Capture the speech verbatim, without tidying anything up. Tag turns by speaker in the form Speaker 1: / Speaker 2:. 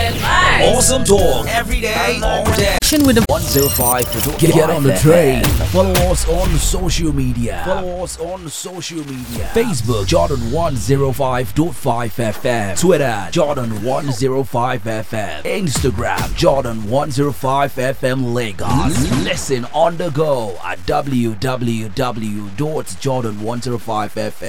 Speaker 1: Awesome talk every day, all day.
Speaker 2: With the
Speaker 1: one oh five.
Speaker 3: Get, get on the train. Follow us on social media. Follow us on social media. Facebook Jordan one oh five point five F M. Twitter Jordan one oh five F M. Instagram Jordan one oh five F M Lagos. Listen on the go at w w w dot jordan one oh five f m.